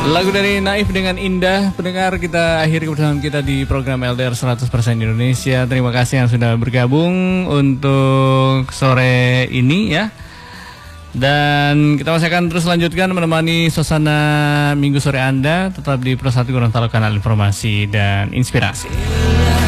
Lagu dari Naif dengan Indah. Pendengar, kita akhiri kebersamaan kita di program LDR 100% Indonesia. Terima kasih yang sudah bergabung untuk sore ini ya. Dan kita masih akan terus lanjutkan menemani suasana minggu sore Anda. Tetap di Pro 1 Gorontalo, kanal informasi dan inspirasi.